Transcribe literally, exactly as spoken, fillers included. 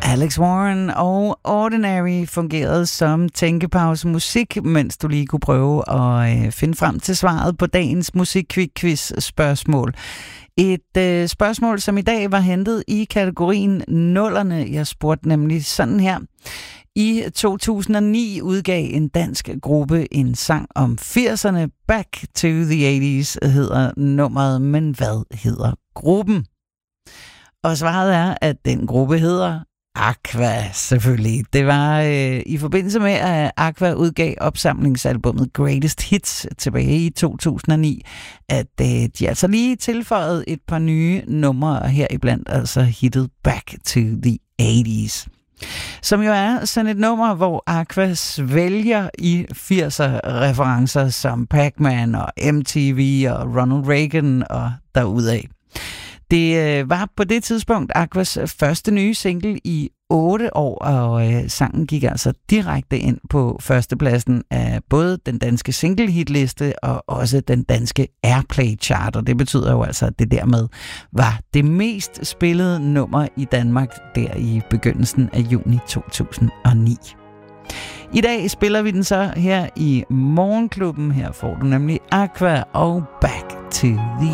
Alex Warren og Ordinary fungerede som tænkepause musik, mens du lige kunne prøve at øh, finde frem til svaret på dagens musikquiz-spørgsmål. Et øh, spørgsmål, som i dag var hentet i kategorien nullerne. Jeg spurgte nemlig sådan her. I to tusind og ni udgav en dansk gruppe en sang om firserne. Back to the eighties hedder nummeret, men hvad hedder gruppen? Og svaret er, at den gruppe hedder Aqua, selvfølgelig. Det var øh, i forbindelse med, at Aqua udgav opsamlingsalbummet Greatest Hits tilbage i to tusind og ni, at øh, de altså lige tilføjede et par nye numre heriblandt, altså hittet Back to the eighties. Som jo er sådan et nummer, hvor Aqua svælger i firser-referencer som Pac-Man og M T V og Ronald Reagan og derudad. Det øh, var på det tidspunkt Aquas første nye single i otte år, og øh, sangen gik altså direkte ind på førstepladsen af både den danske single-hitliste og også den danske Airplay-chart, og det betyder jo altså, at det dermed var det mest spillede nummer i Danmark der i begyndelsen af juni to tusind og ni. I dag spiller vi den så her i Morgenklubben. Her får du nemlig Aqua og Back to the